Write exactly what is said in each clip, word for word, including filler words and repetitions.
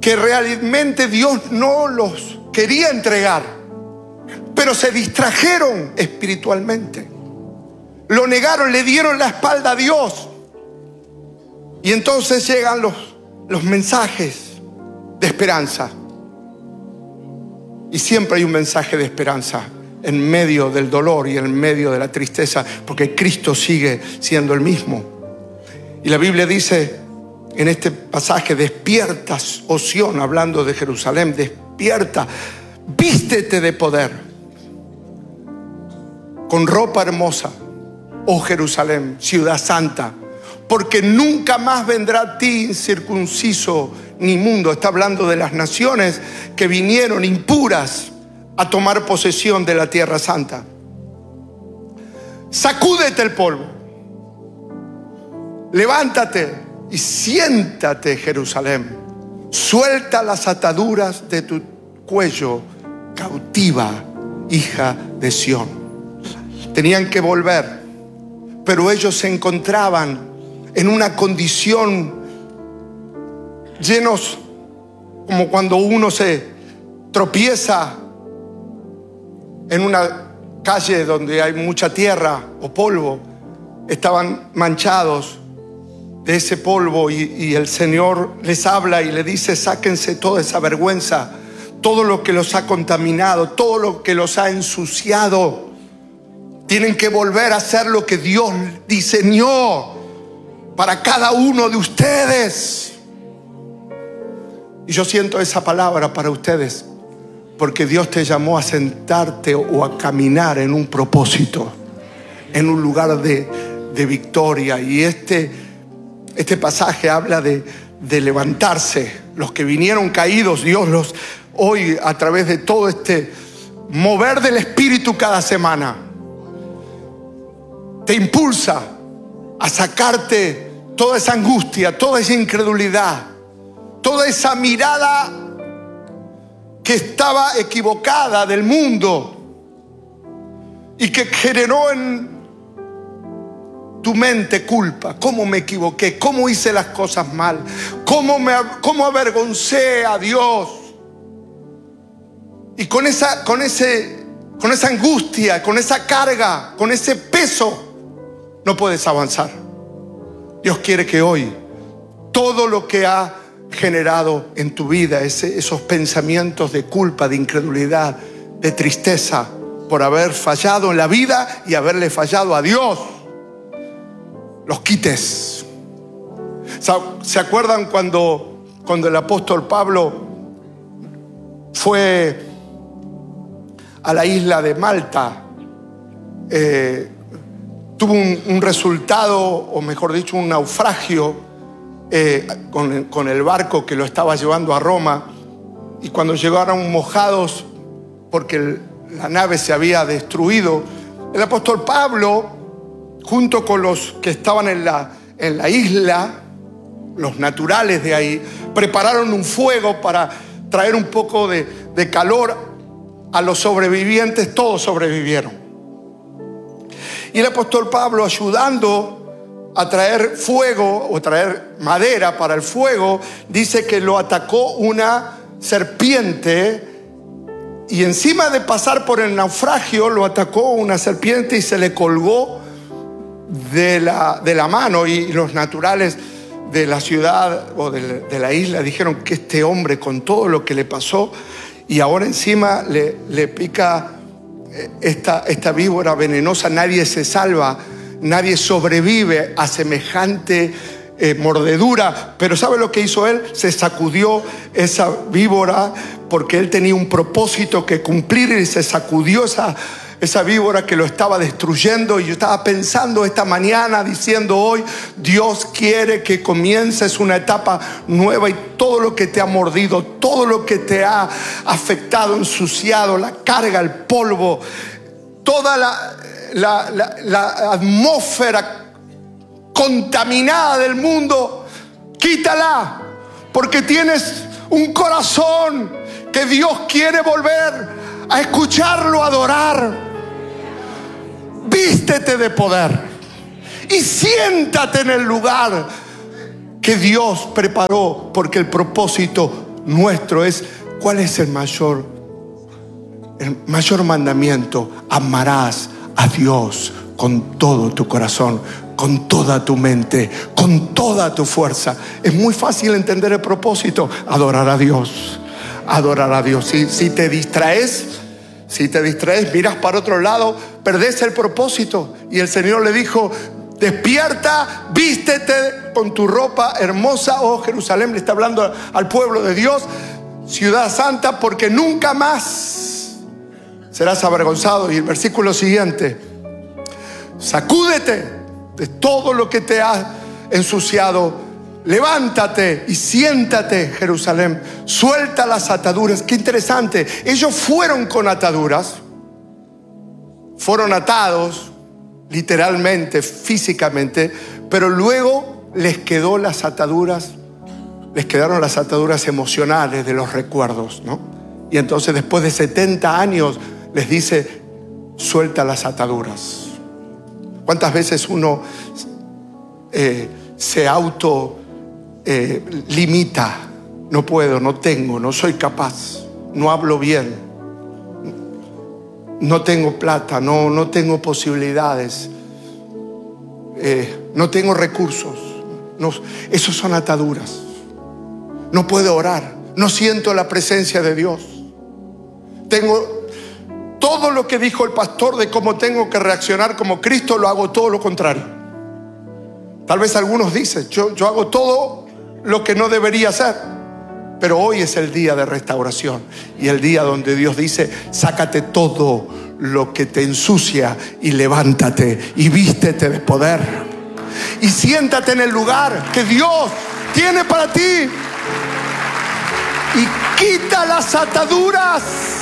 que realmente Dios no los quería entregar, pero se distrajeron espiritualmente. Lo negaron, le dieron la espalda a Dios. Y entonces llegan los, los mensajes de esperanza. Y siempre hay un mensaje de esperanza en medio del dolor y en medio de la tristeza, porque Cristo sigue siendo el mismo. Y la Biblia dice en este pasaje: despierta, oh Sión, hablando de Jerusalén, despierta, vístete de poder, con ropa hermosa, oh Jerusalén, ciudad santa, porque nunca más vendrá a ti incircunciso ni inmundo. Está hablando de las naciones que vinieron impuras a tomar posesión de la tierra santa. Sacúdete el polvo, levántate y siéntate, Jerusalén. Suelta las ataduras de tu cuello, cautiva, hija de Sión. Tenían que volver, pero ellos se encontraban en una condición llenos, como cuando uno se tropieza en una calle donde hay mucha tierra o polvo. Estaban manchados de ese polvo y, y el Señor les habla y le dice: sáquense toda esa vergüenza, todo lo que los ha contaminado, todo lo que los ha ensuciado. Tienen que volver a hacer lo que Dios diseñó para cada uno de ustedes. Y yo siento esa palabra para ustedes, porque Dios te llamó a sentarte o a caminar en un propósito, en un lugar de, de victoria. Y este, este pasaje habla de, de levantarse. Los que vinieron caídos, Dios los, hoy a través de todo este mover del Espíritu cada semana, te impulsa a sacarte toda esa angustia, toda esa incredulidad, toda esa mirada que estaba equivocada del mundo y que generó en tu mente culpa. ¿Cómo me equivoqué? ¿Cómo hice las cosas mal? ¿Cómo, me, cómo avergoncé a Dios? Y con esa, con, ese, con esa angustia, con esa carga, con ese peso, no puedes avanzar. Dios quiere que hoy todo lo que ha generado en tu vida, ese, esos pensamientos de culpa, de incredulidad, de tristeza por haber fallado en la vida y haberle fallado a Dios, los quites. ¿Se acuerdan cuando, cuando el apóstol Pablo fue a la isla de Malta? Eh, tuvo un, un resultado, o mejor dicho, un naufragio eh, con, con el barco que lo estaba llevando a Roma. Y cuando llegaron mojados porque el, la nave se había destruido, el apóstol Pablo, junto con los que estaban en la, en la isla, los naturales de ahí, prepararon un fuego para traer un poco de, de calor a los sobrevivientes. Todos sobrevivieron. Y el apóstol Pablo, ayudando a traer fuego o traer madera para el fuego, dice que lo atacó una serpiente, y encima de pasar por el naufragio lo atacó una serpiente y se le colgó de la, de la mano. Y los naturales de la ciudad o de, de la isla dijeron que este hombre, con todo lo que le pasó, y ahora encima le, le pica esta, esta víbora venenosa, nadie se salva, nadie sobrevive a semejante eh, mordedura. Pero ¿sabe lo que hizo él? Se sacudió esa víbora, porque él tenía un propósito que cumplir, y se sacudió esa esa víbora que lo estaba destruyendo. Y yo estaba pensando esta mañana, diciendo hoy, Dios quiere que comiences una etapa nueva, y todo lo que te ha mordido, todo lo que te ha afectado, ensuciado, la carga, el polvo, toda la, la, la, la atmósfera contaminada del mundo, quítala, porque tienes un corazón que Dios quiere volver a escucharlo, a adorar. Vístete de poder y siéntate en el lugar que Dios preparó, porque el propósito nuestro es: ¿cuál es el mayor, el mayor mandamiento? Amarás a Dios con todo tu corazón, con toda tu mente, con toda tu fuerza. Es muy fácil entender el propósito: adorar a Dios, adorar a Dios. Si, si te distraes, si te distraes, miras para otro lado, perdés el propósito. Y el Señor le dijo: despierta, vístete con tu ropa hermosa, oh Jerusalén. Le está hablando al pueblo de Dios, ciudad santa, porque nunca más serás avergonzado. Y el versículo siguiente: sacúdete de todo lo que te ha ensuciado, levántate y siéntate, Jerusalén, suelta las ataduras. Qué interesante, ellos fueron con ataduras, fueron atados literalmente, físicamente, pero luego les quedó las ataduras, les quedaron las ataduras emocionales de los recuerdos, ¿no? Y entonces después de setenta años les dice: suelta las ataduras. ¿Cuántas veces uno eh, se auto eh, limita? No puedo, no tengo, no soy capaz, no hablo bien, no tengo plata, no, no tengo posibilidades, eh, no tengo recursos. No, esos son ataduras. No puedo orar, no siento la presencia de Dios. Tengo todo lo que dijo el pastor de cómo tengo que reaccionar como Cristo, lo hago todo lo contrario. Tal vez algunos dicen: yo, yo hago todo lo que no debería hacer. Pero hoy es el día de restauración y el día donde Dios dice: sácate todo lo que te ensucia y levántate y vístete de poder y siéntate en el lugar que Dios tiene para ti y quita las ataduras.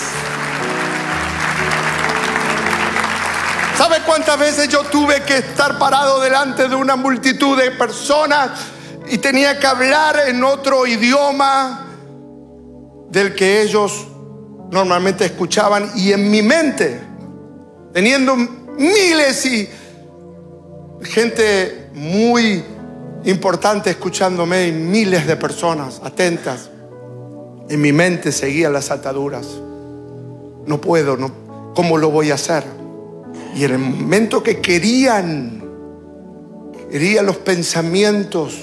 ¿Sabe cuántas veces yo tuve que estar parado delante de una multitud de personas y tenía que hablar en otro idioma del que ellos normalmente escuchaban? Y en mi mente, teniendo miles y gente muy importante escuchándome y miles de personas atentas, en mi mente seguían las ataduras. No puedo, no, ¿cómo lo voy a hacer? Y en el momento que querían, querían los pensamientos,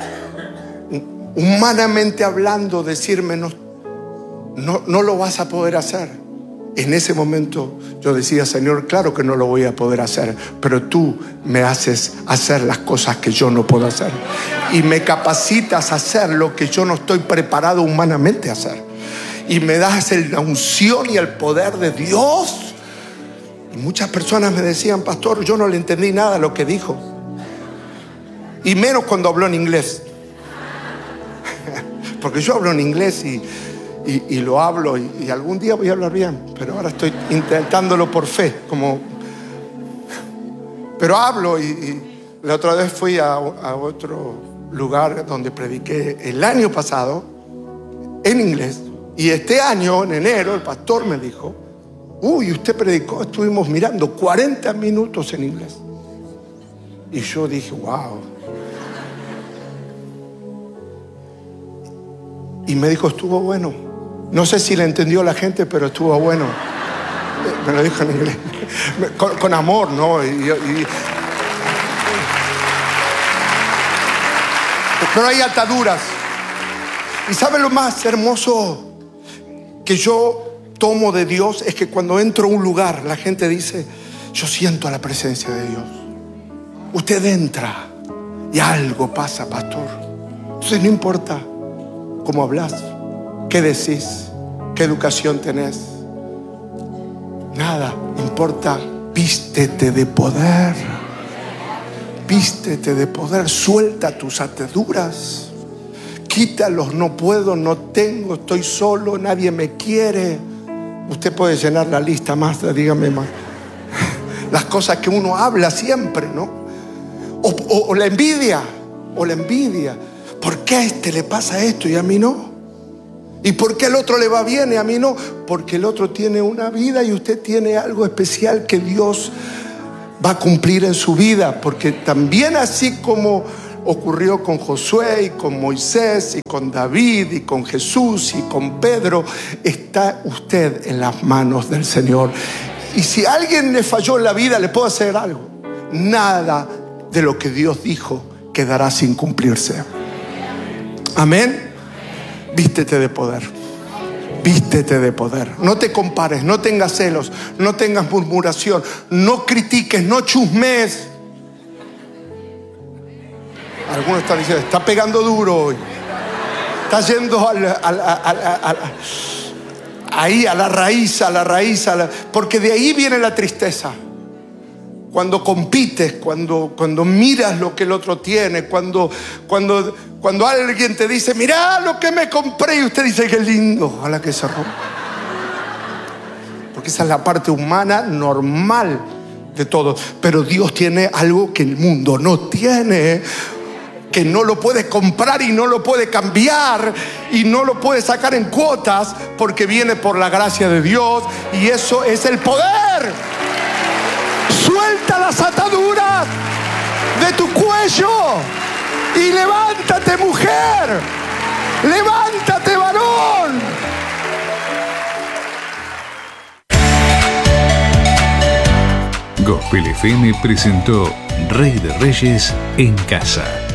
humanamente hablando, decirme: no, no, no lo vas a poder hacer. En ese momento yo decía: Señor, claro que no lo voy a poder hacer, pero tú me haces hacer las cosas que yo no puedo hacer y me capacitas a hacer lo que yo no estoy preparado humanamente a hacer, y me das la unción y el poder de Dios. Y muchas personas me decían: pastor, yo no le entendí nada a lo que dijo, y menos cuando habló en inglés. Porque yo hablo en inglés y, y, y lo hablo y, y algún día voy a hablar bien, pero ahora estoy intentándolo por fe, como, pero hablo. Y, y la otra vez fui a, a otro lugar donde prediqué el año pasado en inglés, y este año en enero el pastor me dijo: uy, usted predicó, estuvimos mirando cuarenta minutos en inglés. Y yo dije: wow. Y me dijo: estuvo bueno. No sé si le entendió la gente, pero estuvo bueno. Me lo dijo en inglés, con, con amor, ¿no? Y, y, pero hay ataduras. ¿Y sabe lo más hermoso que yo tomo de Dios? Es que cuando entro a un lugar, la gente dice: yo siento la presencia de Dios. Usted entra y algo pasa, pastor. Entonces no importa cómo hablas, qué decís, qué educación tenés, nada importa. Vístete de poder, vístete de poder. Suelta tus ataduras, quítalos. No puedo, no tengo, estoy solo, nadie me quiere. Usted puede llenar la lista más, dígame más. Las cosas que uno habla siempre, ¿no? O, o, o la envidia, o la envidia. ¿Por qué a este le pasa esto y a mí no? ¿Y por qué al otro le va bien y a mí no? Porque el otro tiene una vida y usted tiene algo especial que Dios va a cumplir en su vida. Porque también, así como ocurrió con Josué y con Moisés y con David y con Jesús y con Pedro. Está usted en las manos del Señor. Y si a alguien le falló en la vida, le puedo hacer algo. Nada de lo que Dios dijo quedará sin cumplirse. Amén. Vístete de poder. Vístete de poder. No te compares, no tengas celos, no tengas murmuración, no critiques, no chusmes. Algunos están diciendo, está pegando duro hoy. Está yendo al, al, al, al, al, ahí a la raíz, a la raíz, a la, porque de ahí viene la tristeza. Cuando compites, cuando, cuando miras lo que el otro tiene, cuando, cuando, cuando alguien te dice, mirá lo que me compré, y usted dice, qué lindo, ojalá que se rompa. Porque esa es la parte humana normal de todo. Pero Dios tiene algo que el mundo no tiene, que no lo puede comprar y no lo puede cambiar y no lo puede sacar en cuotas, porque viene por la gracia de Dios, y eso es el poder. Suelta las ataduras de tu cuello y levántate, mujer. Levántate, varón. Gospel F M presentó Rey de Reyes en Casa.